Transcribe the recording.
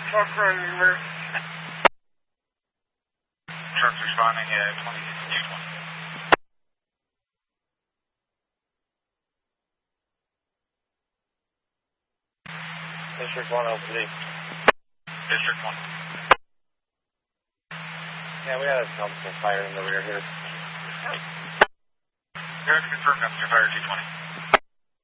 Truck running emergency. Trucks responding at 2220. District 1 LPD. District 1. Yeah, we had some fire in the rear here. Go ahead and confirm, Messenger Fire 220.